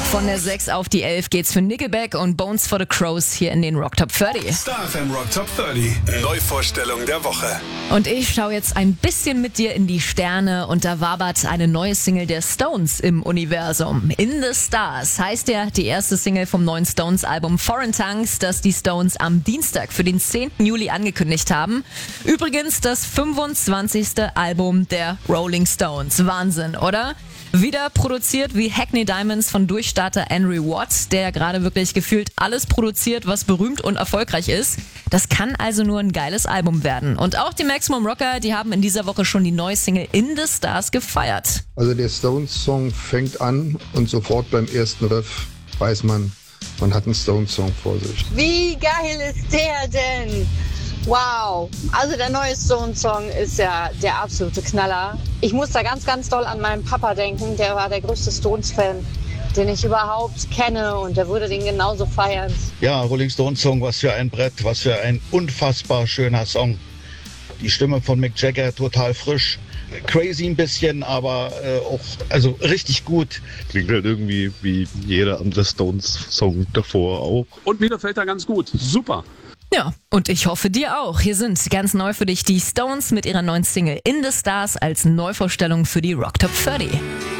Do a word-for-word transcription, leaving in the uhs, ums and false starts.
Von der sechs auf die elf geht's für Nickelback und Bones for the Crows hier in den Rock Top dreißig. Star F M Rock Top dreißig. Neuvorstellung der Woche. Und ich schaue jetzt ein bisschen mit dir in die Sterne und da wabert eine neue Single der Stones im Universum. In the Stars heißt ja die erste Single vom neuen Stones-Album Foreign Tongues, das die Stones am Dienstag für den zehnten Juli angekündigt haben. Übrigens das fünfundzwanzigste Album der Rolling Stones. Wahnsinn, oder? Wieder produziert wie Hackney Diamonds von Durchstarter Henry Watt, der gerade wirklich gefühlt alles produziert, was berühmt und erfolgreich ist. Das kann also nur ein geiles Album werden. Und auch die Maximum Rocker, die haben in dieser Woche schon die neue Single In the Stars gefeiert. Also der Stones-Song fängt an und sofort beim ersten Riff weiß man, man hat einen Stones-Song vor sich. Wie geil ist der denn? Wow, also der neue Stones-Song ist ja der absolute Knaller. Ich muss da ganz, ganz doll an meinen Papa denken. Der war der größte Stones-Fan, den ich überhaupt kenne und der würde den genauso feiern. Ja, Rolling Stones Song, was für ein Brett, was für ein unfassbar schöner Song. Die Stimme von Mick Jagger total frisch. Crazy ein bisschen, aber äh, auch also richtig gut. Klingt halt irgendwie wie jeder andere Stones-Song davor auch. Und mir gefällt er ganz gut. Super. Ja, und ich hoffe dir auch. Hier sind ganz neu für dich die Stones mit ihrer neuen Single In the Stars als Neuvorstellung für die Rock Top dreißig.